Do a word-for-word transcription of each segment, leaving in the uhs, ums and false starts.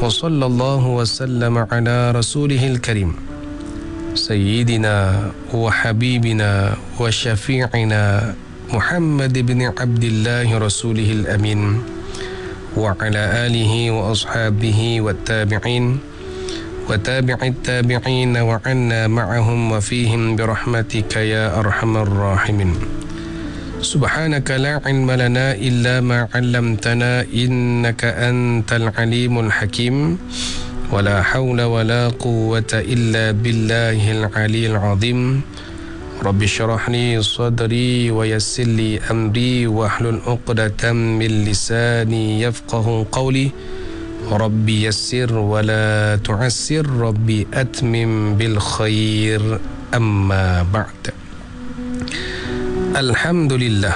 وصلى الله وسلم على رسوله الكريم سيدنا وحبيبنا وشفيعنا محمد بن عبد الله رسوله الأمين وعلى آله وأصحابه والتابعين وتابع التابعين وعنا معهم وفيهم برحمتك يا أرحم الراحمين. سبحانك لا علم لنا إلا ما علمتنا إنك أنت العليم الحكيم ولا حول ولا قوة إلا بالله العلي العظيم. رب اشرح لي صدري ويسر لي أمري واحلل عقدة من لساني يفقه قولي. ربي يسر ولا تعسر ربي أتمم بالخير. أما بعد. Alhamdulillah.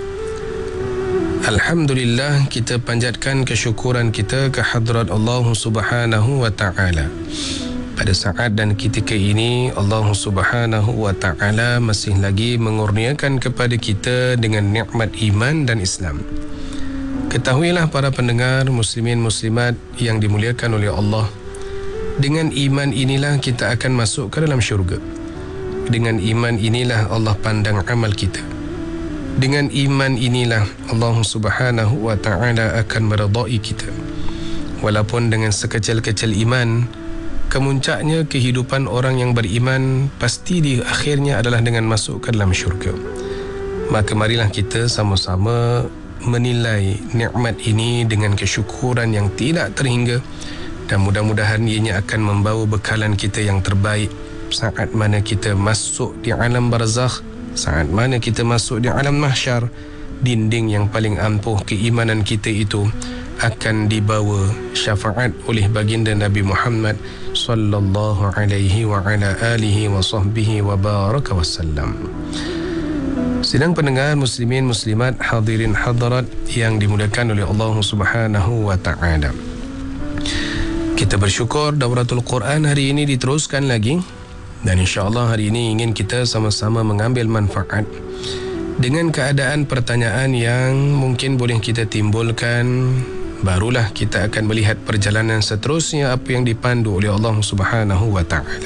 Alhamdulillah, kita panjatkan kesyukuran kita ke hadrat Allah Subhanahu wa taala. Pada saat dan ketika ini Allah Subhanahu wa taala masih lagi mengurniakan kepada kita dengan nikmat iman dan Islam. Ketahuilah para pendengar muslimin muslimat yang dimuliakan oleh Allah, dengan iman inilah kita akan masuk ke dalam syurga. Dengan iman inilah Allah pandang amal kita. Dengan iman inilah Allah Subhanahu wa taala akan meredai kita. Walaupun dengan sekecil-kecil iman, kemuncaknya kehidupan orang yang beriman pasti di akhirnya adalah dengan masuk ke dalam syurga. Maka marilah kita sama-sama menilai nikmat ini dengan kesyukuran yang tidak terhingga, dan mudah-mudahan ianya akan membawa bekalan kita yang terbaik saat mana kita masuk di alam barzakh, saat mana kita masuk di alam mahsyar. Dinding yang paling ampuh keimanan kita itu akan dibawa syafaat oleh baginda Nabi Muhammad sallallahu alaihi wa ala alihi wa sahbihi wa baraka wasallam. Sidang pendengar muslimin muslimat, hadirin hadirat yang dimuliakan oleh Allah Subhanahu wa taala. Kita bersyukur Dauratul Quran hari ini diteruskan lagi. Dan insya-Allah hari ini ingin kita sama-sama mengambil manfaat dengan keadaan pertanyaan yang mungkin boleh kita timbulkan. Barulah kita akan melihat perjalanan seterusnya apa yang dipandu oleh Allah Subhanahu wa taala.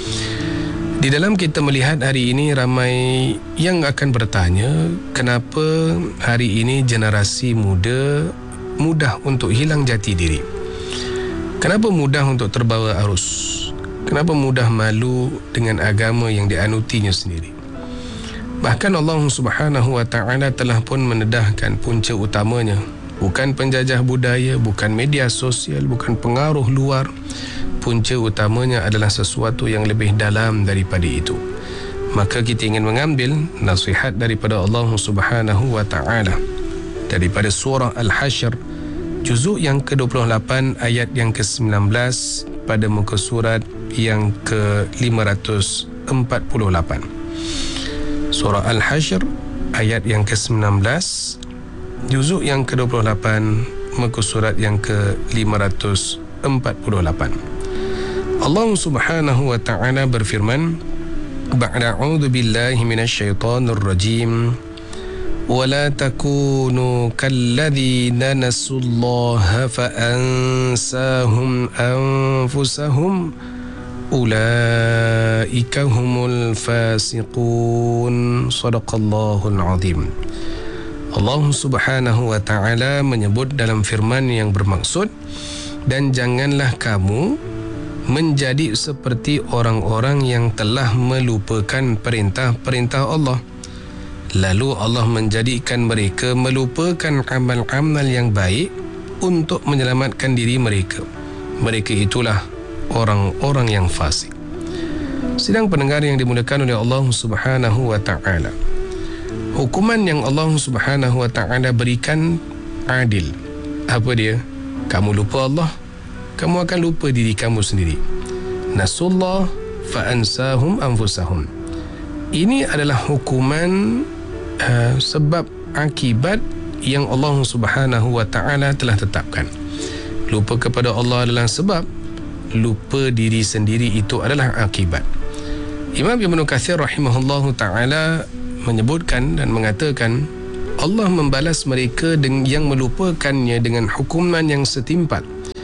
Di dalam kita melihat hari ini ramai yang akan bertanya, kenapa hari ini generasi muda mudah untuk hilang jati diri? Kenapa mudah untuk terbawa arus? Kenapa mudah malu dengan agama yang dianutinya sendiri? Bahkan Allah Subhanahu wa taala telah pun mendedahkan punca utamanya bukan penjajah budaya, bukan media sosial, bukan pengaruh luar. Punca utamanya adalah sesuatu yang lebih dalam daripada itu. Maka kita ingin mengambil nasihat daripada Allah Subhanahu wa taala daripada surah Al-Hasyr, juzuk yang ke dua puluh lapan ayat yang ke sembilan belas pada muka surat yang ke lima ratus empat puluh lapan. Surah Al-Hasyr ayat yang ke sembilan belas, juzuk yang ke dua puluh lapan, muka surat yang ke lima ratus empat puluh lapan. Allah Subhanahu wa taala berfirman, ba'da a'udzu billahi minasyaitonir rajim. ولا تكونوا كالذين نسوا الله فأنساهم أنفسهم أولئك هم الفاسقون. صدق الله العظيم. Allah Subhanahu wa taala menyebut dalam firman yang bermaksud, dan janganlah kamu menjadi seperti orang-orang yang telah melupakan perintah-perintah Allah. Lalu Allah menjadikan mereka melupakan amal-amal yang baik untuk menyelamatkan diri mereka. Mereka itulah orang-orang yang fasik. Sidang pendengar yang dimuliakan oleh Allah Subhanahu wa taala, hukuman yang Allah Subhanahu wa taala berikan adil. Apa dia? Kamu lupa Allah, kamu akan lupa diri kamu sendiri. Nasullah fa ansahum anfusahum. Ini adalah hukuman uh, sebab akibat yang Allah Subhanahu wa taala telah tetapkan. Lupa kepada Allah adalah sebab, lupa diri sendiri itu adalah akibat. Imam Ibn Katsir rahimahullahu taala menyebutkan dan mengatakan, Allah membalas mereka yang melupakannya dengan hukuman yang setimpal,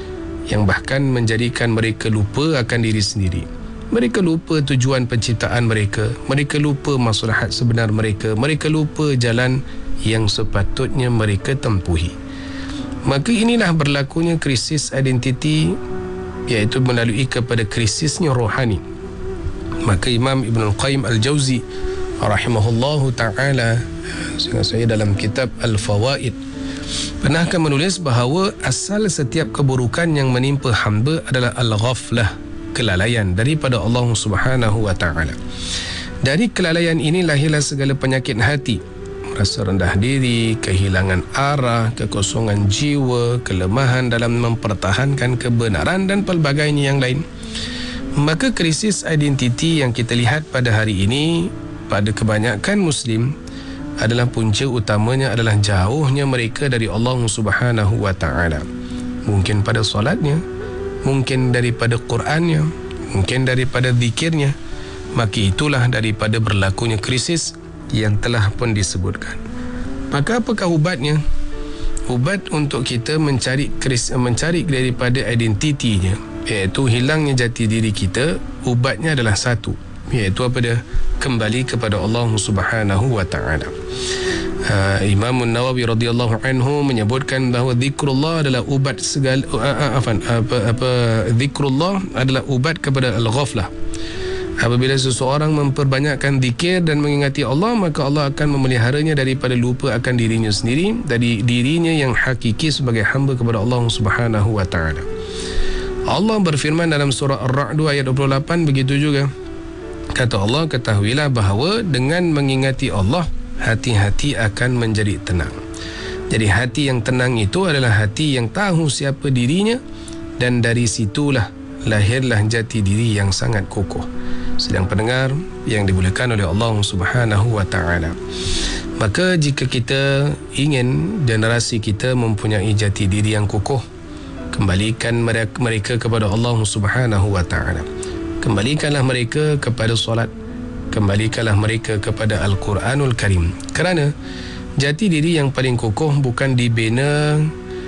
yang bahkan menjadikan mereka lupa akan diri sendiri. Mereka lupa tujuan penciptaan mereka, mereka lupa maslahat sebenar mereka, mereka lupa jalan yang sepatutnya mereka tempuhi. Maka inilah berlakunya krisis identiti, iaitu melalui kepada krisisnya rohani. Maka Imam Ibn Al-Qayyim Al-Jauzi rahimahullahu ta'ala, sehingga saya dalam kitab Al-Fawaid pernah akan menulis bahawa asal setiap keburukan yang menimpa hamba adalah al-ghaflah, kelalaian daripada Allah Subhanahu wa ta'ala. Dari kelalaian ini lahirlah segala penyakit hati, rasa rendah diri, kehilangan arah, kekosongan jiwa, kelemahan dalam mempertahankan kebenaran dan pelbagainya yang lain. Maka krisis identiti yang kita lihat pada hari ini pada kebanyakan Muslim adalah punca utamanya adalah jauhnya mereka dari Allah Subhanahu wa ta'ala. Mungkin pada solatnya, mungkin daripada Qurannya, mungkin daripada zikirnya. Maka itulah daripada berlakunya krisis yang telah pun disebutkan. Maka apakah ubatnya? Ubat untuk kita mencari kris, mencari daripada identitinya, iaitu hilangnya jati diri kita, ubatnya adalah satu, iaitu apa dia? Kembali kepada Allah Subhanahu wa ta'ala. Uh, Imam Nawawi radhiyallahu anhu menyebutkan bahawa zikrullah adalah ubat segala uh, uh, afan, apa apa zikrullah adalah ubat kepada al-ghaflah. Apabila seseorang memperbanyakkan zikir dan mengingati Allah, maka Allah akan memeliharanya daripada lupa akan dirinya sendiri, dari dirinya yang hakiki sebagai hamba kepada Allah Subhanahu wa ta'ala. Allah berfirman dalam surah Ar-Ra'd ayat dua puluh lapan begitu juga. Kata Allah, ketahuilah bahawa dengan mengingati Allah, hati-hati akan menjadi tenang. Jadi hati yang tenang itu adalah hati yang tahu siapa dirinya, dan dari situlah lahirlah jati diri yang sangat kokoh. Sedang pendengar yang dimuliakan oleh Allah Subhanahu wa ta'ala, maka jika kita ingin generasi kita mempunyai jati diri yang kokoh, kembalikan mereka kepada Allah Subhanahu wa ta'ala. Kembalikanlah mereka kepada solat, kembalikanlah mereka kepada Al-Quranul Karim. Kerana jati diri yang paling kokoh bukan dibina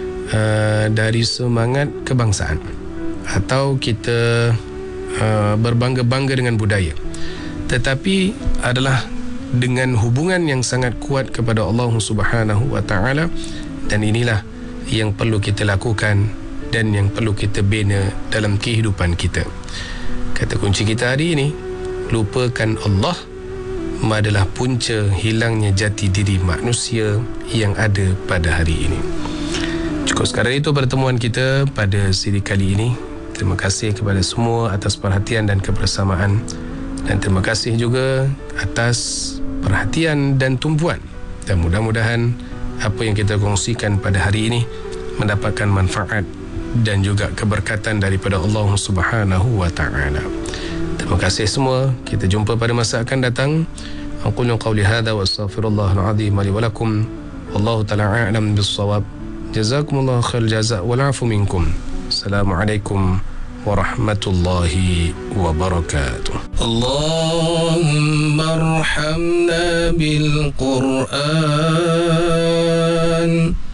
uh, dari semangat kebangsaan atau kita uh, berbangga-bangga dengan budaya, tetapi adalah dengan hubungan yang sangat kuat kepada Allah Subhanahu wa ta'ala. Dan inilah yang perlu kita lakukan dan yang perlu kita bina dalam kehidupan kita. Kata kunci kita hari ini, lupakan Allah adalah punca hilangnya jati diri manusia yang ada pada hari ini. Cukup sekadar itu pertemuan kita pada siri kali ini. Terima kasih kepada semua atas perhatian dan kebersamaan, dan terima kasih juga atas perhatian dan tumpuan. Dan mudah-mudahan apa yang kita kongsikan pada hari ini mendapatkan manfaat dan juga keberkatan daripada Allah Subhanahu wa ta'ala. Terima kasih semua. Kita jumpa pada masa akan datang. Aqulu qawli hadha wa astaghfirullahal azim li wa lakum. Wallahu ta'ala a'lam bis-shawab. Jazakumullahu khair jazaa wal 'afu minkum. Assalamualaikum warahmatullahi wabarakatuh. Allahumma arhamna bil Qur'an